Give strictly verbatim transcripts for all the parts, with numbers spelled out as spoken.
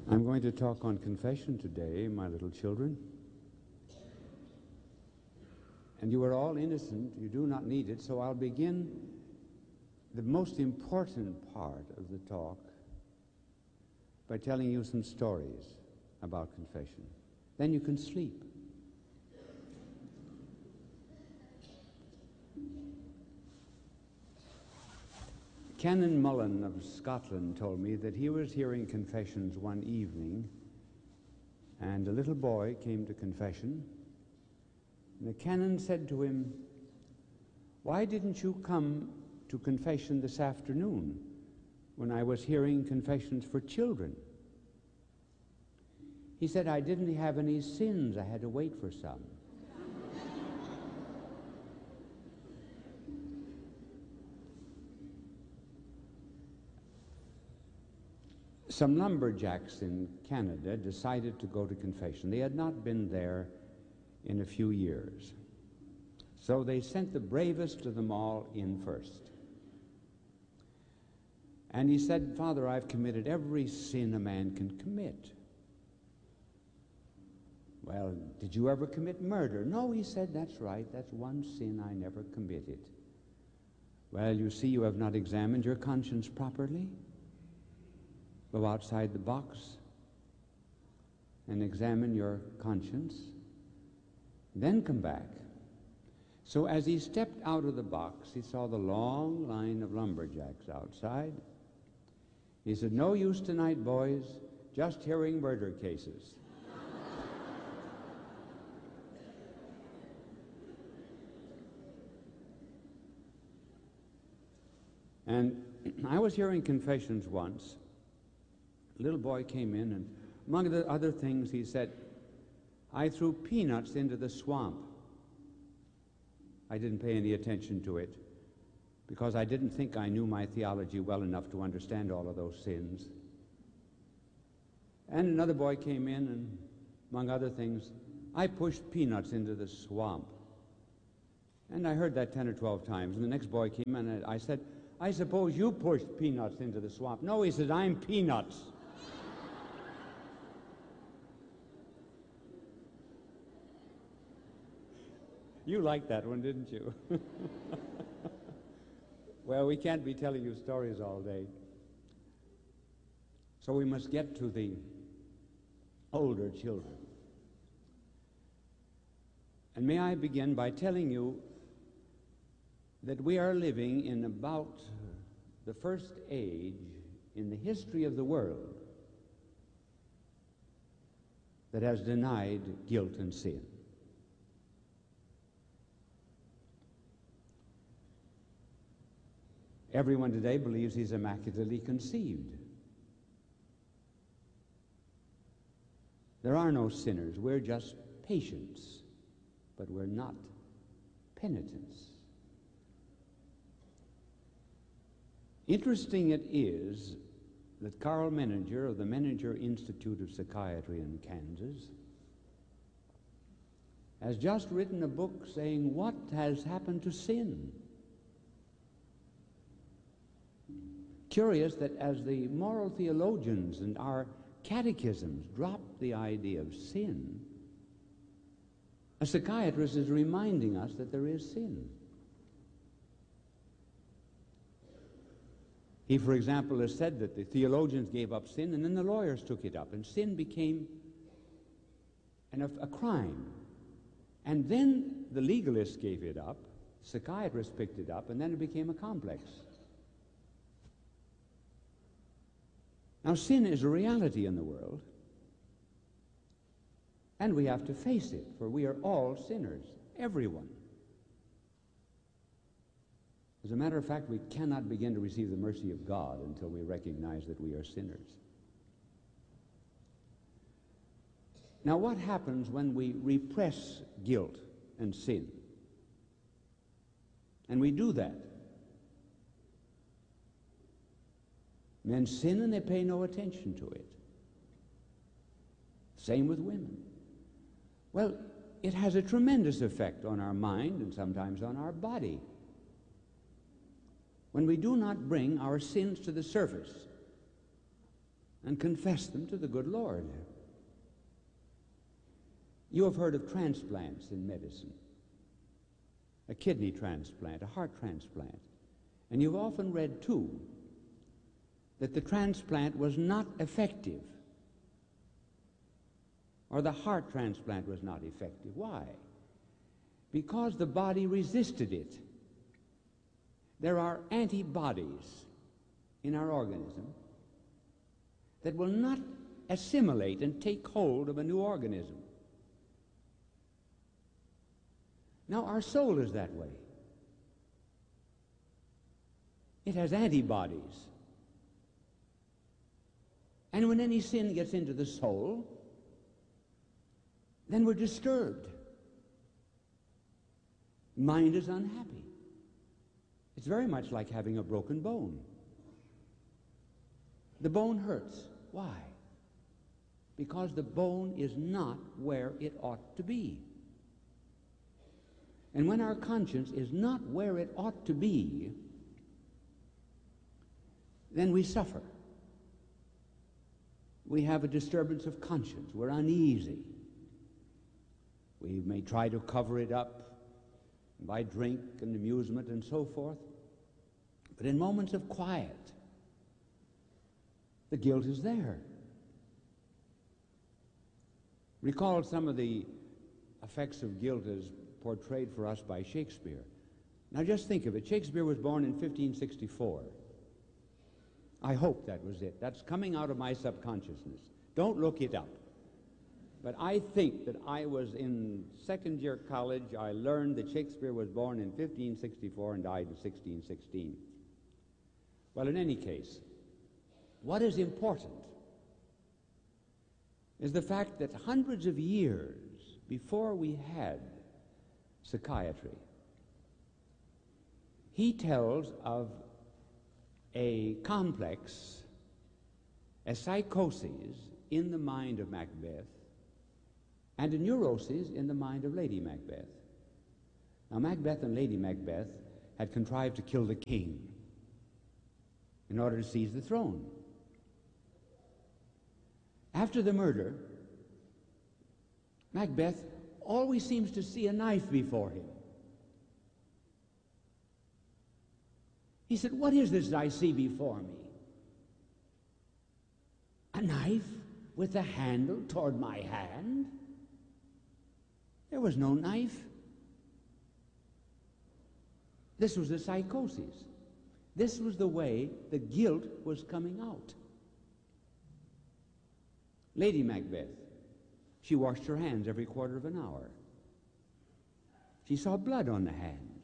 I'm going to talk on confession today, my little children. And you are all innocent. You do not need it. So I'll begin the most important part of the talk by telling you some stories about confession. Then you can sleep. Canon Mullen of Scotland told me that he was hearing confessions one evening, and a little boy came to confession, and the canon said to him, "Why didn't you come to confession this afternoon when I was hearing confessions for children?" He said, "I didn't have any sins. I had to wait for some." Some lumberjacks in Canada decided to go to confession. They had not been there in a few years. So they sent the bravest of them all in first. And he said, "Father, I've committed every sin a man can commit." "Well, did you ever commit murder?" "No," he said, "that's right. That's one sin I never committed." "Well, you see, you have not examined your conscience properly. Go outside the box and examine your conscience, then come back." So as he stepped out of the box, he saw the long line of lumberjacks outside. He said, "No use tonight, boys, just hearing murder cases." And I was hearing confessions once. A little boy came in, and among the other things he said, "I threw peanuts into the swamp." I didn't pay any attention to it because I didn't think I knew my theology well enough to understand all of those sins. And another boy came in, and among other things, "I pushed peanuts into the swamp." And I heard that ten or twelve times. And the next boy came in, and I said, "I suppose you pushed peanuts into the swamp." "No," he said, "I'm peanuts." You liked that one, didn't you? Well, we can't be telling you stories all day. So we must get to the older children. And may I begin by telling you that we are living in about the first age in the history of the world that has denied guilt and sin. Everyone today believes he's immaculately conceived. There are no sinners. We're just patients, but we're not penitents. Interesting it is that Carl Menninger of the Menninger Institute of Psychiatry in Kansas has just written a book saying, "What has happened to sin?" Curious that as the moral theologians and our catechisms drop the idea of sin, a psychiatrist is reminding us that there is sin. He, for example, has said that the theologians gave up sin and then the lawyers took it up, and sin became an, a crime. And then the legalists gave it up, psychiatrists picked it up, and then it became a complex. Now, sin is a reality in the world, and we have to face it, for we are all sinners, everyone. As a matter of fact, we cannot begin to receive the mercy of God until we recognize that we are sinners. Now, what happens when we repress guilt and sin? And we do that. Men sin and they pay no attention to it. Same with women. Well, it has a tremendous effect on our mind and sometimes on our body. When we do not bring our sins to the surface and confess them to the good Lord. You have heard of transplants in medicine. A kidney transplant, a heart transplant. And you've often read, too, that the transplant was not effective, or the heart transplant was not effective. Why? Because the body resisted it. There are antibodies in our organism that will not assimilate and take hold of a new organism. Now, our soul is that way. It has antibodies. And when any sin gets into the soul, then we're disturbed. Mind is unhappy. It's very much like having a broken bone. The bone hurts. Why? Because the bone is not where it ought to be. And when our conscience is not where it ought to be, then we suffer. We have a disturbance of conscience. We're uneasy. We may try to cover it up by drink and amusement and so forth. But in moments of quiet, the guilt is there. Recall some of the effects of guilt as portrayed for us by Shakespeare. Now just think of it. Shakespeare was born in fifteen sixty-four. I hope that was it. That's coming out of my subconsciousness. Don't look it up. But I think that I was in second year college. I learned that Shakespeare was born in fifteen sixty-four and died in sixteen sixteen. Well, in any case, what is important is the fact that hundreds of years before we had psychiatry, he tells of a complex, a psychosis in the mind of Macbeth, and a neurosis in the mind of Lady Macbeth. Now, Macbeth and Lady Macbeth had contrived to kill the king in order to seize the throne. After the murder, Macbeth always seems to see a knife before him. He said, "What is this I see before me? A knife with the handle toward my hand? There was no knife." This was a psychosis. This was the way the guilt was coming out. Lady Macbeth, she washed her hands every quarter of an hour. She saw blood on the hands.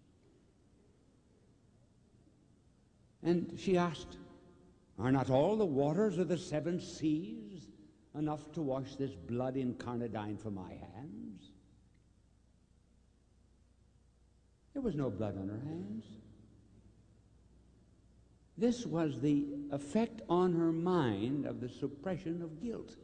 And she asked, "Are not all the waters of the seven seas enough to wash this blood incarnadine from my hands?" There was no blood on her hands. This was the effect on her mind of the suppression of guilt.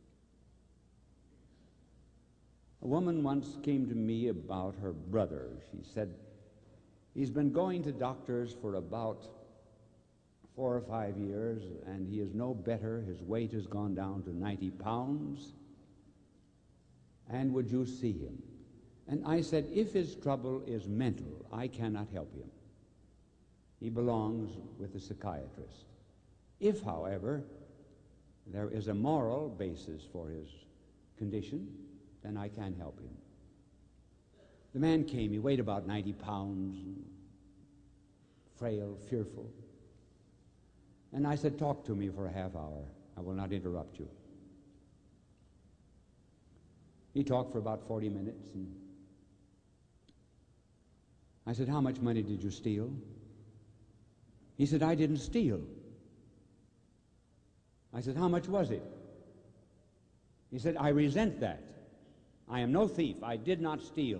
A woman once came to me about her brother. She said, "He's been going to doctors for about four or five years, and he is no better. His weight has gone down to ninety pounds. And would you see him?" And I said, "If his trouble is mental, I cannot help him. He belongs with a psychiatrist. If, however, there is a moral basis for his condition, then I can help him." The man came. He weighed about ninety pounds, frail, fearful. And I said, "Talk to me for a half hour. I will not interrupt you." He talked for about forty minutes. And I said, "How much money did you steal?" He said, "I didn't steal." I said, "How much was it?" He said, "I resent that. I am no thief. I did not steal."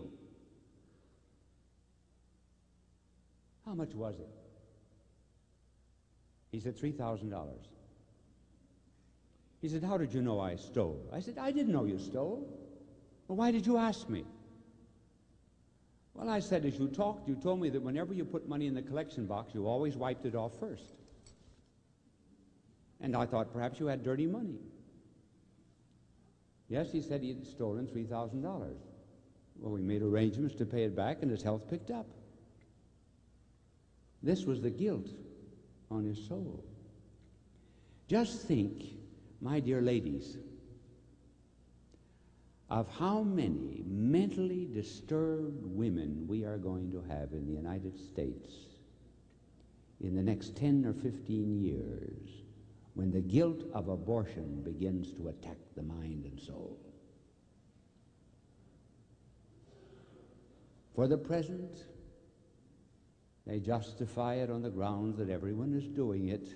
"How much was it?" He said, three thousand dollars. He said, "How did you know I stole?" I said, "I didn't know you stole." "Well, why did you ask me?" "Well," I said, "as you talked, you told me that whenever you put money in the collection box, you always wiped it off first. And I thought perhaps you had dirty money. Yes, he said he had stolen three thousand dollars. Well, we made arrangements to pay it back, and his health picked up. This was the guilt on his soul. Just think, my dear ladies, of how many mentally disturbed women we are going to have in the United States in the next ten or fifteen years when the guilt of abortion begins to attack the mind and soul. For the present, they justify it on the grounds that everyone is doing it,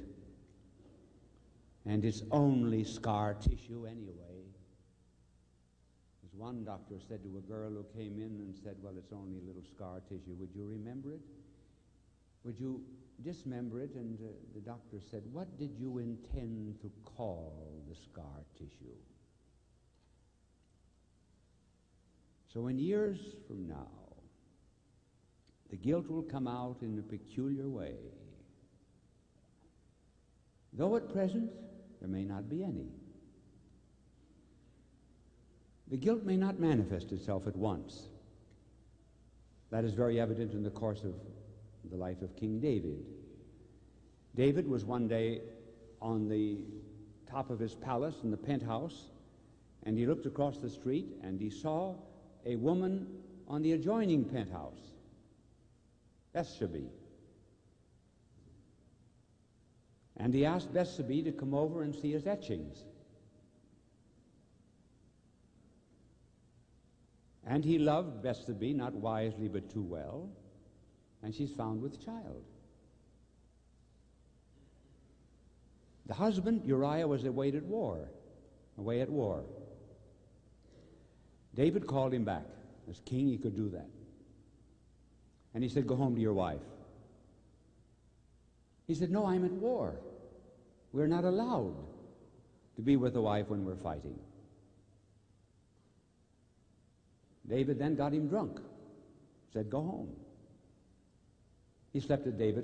and it's only scar tissue anyway. As one doctor said to a girl who came in and said, well, it's only a little scar tissue. Would you remember it? Would you dismember it? And uh, the doctor said, what did you intend to call the scar tissue? So in years from now, the guilt will come out in a peculiar way. Though at present, there may not be any. The guilt may not manifest itself at once. That is very evident in the course of the life of King David. David was one day on the top of his palace in the penthouse, and he looked across the street and he saw a woman on the adjoining penthouse, Bathsheba. And he asked Bathsheba to come over and see his etchings. And he loved Bathsheba, not wisely but too well, and she's found with child. The husband, Uriah, was away at war, away at war. David called him back. As king, he could do that. And he said, go home to your wife. He said, no, I'm at war. We're not allowed to be with the wife when we're fighting. David then got him drunk, said, go home. He slept at David's